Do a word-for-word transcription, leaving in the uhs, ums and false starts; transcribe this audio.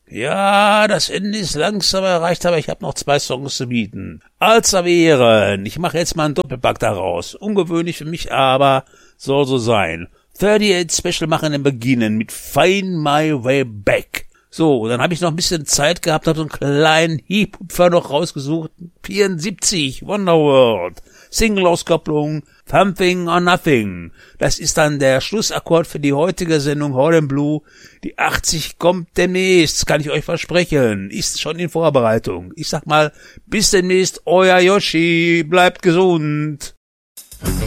Ja, das Ende ist langsam erreicht, aber ich habe noch zwei Songs zu bieten. Als Ehren, ich mache jetzt mal einen Doppelpack daraus. Ungewöhnlich für mich, aber soll so sein. achtundachtzig Special machen im Beginnen mit Find My Way Back. So, dann habe ich noch ein bisschen Zeit gehabt, habe so einen kleinen Hip-Hopfer noch rausgesucht. vierundsiebzig, Wonderworld. Single-Auskopplung, Something or Nothing. Das ist dann der Schlussakkord für die heutige Sendung Hall and Blue. Die achtzig kommt demnächst, kann ich euch versprechen. Ist schon in Vorbereitung. Ich sag mal, bis demnächst, euer Yoshi. Bleibt gesund.